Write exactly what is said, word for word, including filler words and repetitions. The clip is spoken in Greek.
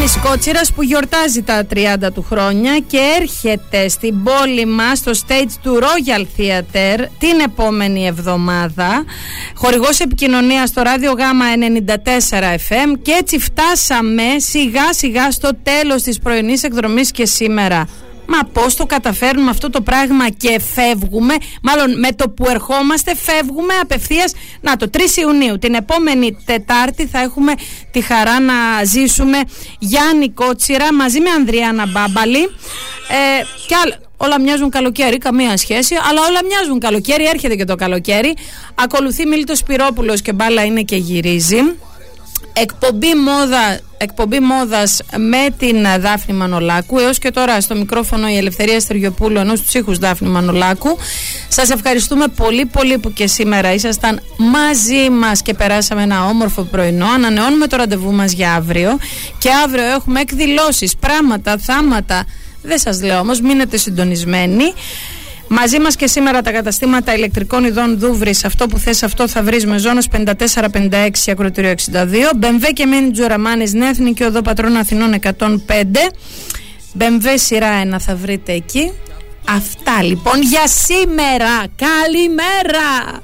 Γιάννης Κότσιρας που γιορτάζει τα τριάντα του χρόνια και έρχεται στην πόλη μας στο stage του Royal Theatre την επόμενη εβδομάδα, χορηγός επικοινωνίας στο Ράδιο Γάμα ενενήντα τέσσερα εφ εμ, και έτσι φτάσαμε σιγά σιγά στο τέλος της πρωινής εκδρομής και σήμερα. Μα πώς το καταφέρνουμε αυτό το πράγμα και φεύγουμε, μάλλον με το που ερχόμαστε φεύγουμε απευθείας. Να το, τρεις Ιουνίου, την επόμενη Τετάρτη θα έχουμε τη χαρά να ζήσουμε Γιάννη Κότσιρα μαζί με Ανδριάννα Μπάμπαλη, ε, και άλλα. Όλα μοιάζουν καλοκαίρι, καμία σχέση, αλλά όλα μοιάζουν καλοκαίρι, έρχεται και το καλοκαίρι. Ακολουθεί Μίλτος Σπυρόπουλος και μπάλα είναι και γυρίζει. Εκπομπή, μόδα, εκπομπή μόδας με την Δάφνη Μανολάκου. Έως και τώρα στο μικρόφωνο η Ελευθερία Στεργιοπούλου, ενώ στους ήχους Δάφνη Μανολάκου. Σας ευχαριστούμε πολύ πολύ που και σήμερα ήσασταν μαζί μας και περάσαμε ένα όμορφο πρωινό. Ανανεώνουμε το ραντεβού μας για αύριο. Και αύριο έχουμε εκδηλώσεις, πράγματα, θάματα. Δεν σας λέω όμως, μείνετε συντονισμένοι. Μαζί μας και σήμερα τα καταστήματα ηλεκτρικών ειδών Δούβρης. Αυτό που θες αυτό θα βρεις, με Ζώνος πενήντα τέσσερα πενήντα έξι, Ακροτήριο εξήντα δύο. μπεμβέ και Μένι Τζοραμάνης, Νέα Εθνική Οδό Πατρών Αθηνών εκατόν πέντε. μπεμβέ σειρά ένα θα βρείτε εκεί. Αυτά λοιπόν για σήμερα. Καλημέρα.